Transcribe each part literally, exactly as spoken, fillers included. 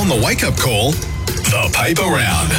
the wake-up call, the paper round.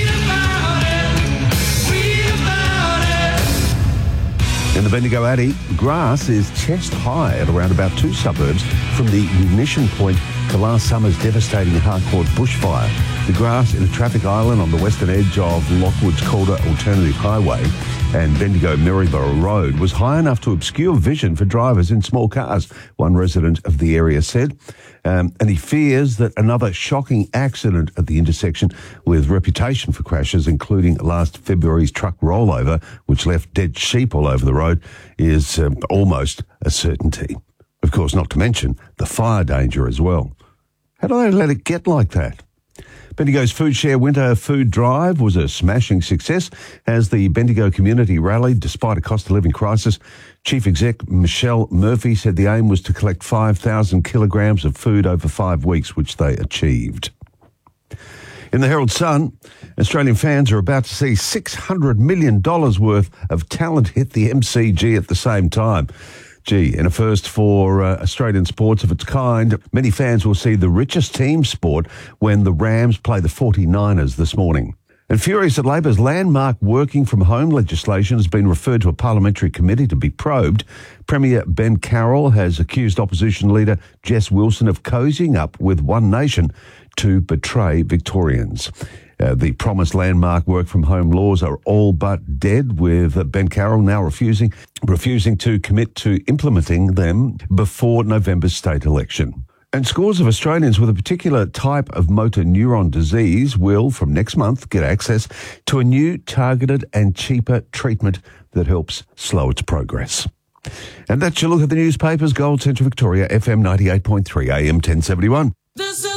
In the Bendigo Addy, grass is chest high at around about two suburbs from the ignition point to last summer's devastating Harcourt bushfire. The grass in a traffic island on the western edge of Lockwood's Calder Alternative Highway and Bendigo Maryborough Road was high enough to obscure vision for drivers in small cars, one resident of the area said. Um, and he fears that another shocking accident at the intersection with reputation for crashes, including last February's truck rollover, which left dead sheep all over the road, is um, almost a certainty. Of course, not to mention the fire danger as well. How do they let it get like that? Bendigo's Food Share Winter Food Drive was a smashing success as the Bendigo community rallied despite a cost of living crisis. Chief Exec Michelle Murphy said the aim was to collect five thousand kilograms of food over five weeks, which they achieved. In the Herald Sun, Australian fans are about to see six hundred million dollars worth of talent hit the M C G at the same time. Gee, in a first for uh, Australian sports of its kind, many fans will see the richest team sport when the Rams play the forty-niners this morning. And furious at Labor's landmark working from home legislation has been referred to a parliamentary committee to be probed. Premier Ben Carroll has accused opposition leader Jess Wilson of cozying up with One Nation to betray Victorians. Uh, the promised landmark work-from-home laws are all but dead, with uh, Ben Carroll now refusing refusing to commit to implementing them before November's state election. And scores of Australians with a particular type of motor neuron disease will, from next month, get access to a new targeted and cheaper treatment that helps slow its progress. And that's your look at the newspapers. Gold Central Victoria, F M ninety-eight point three, A M ten seventy-one.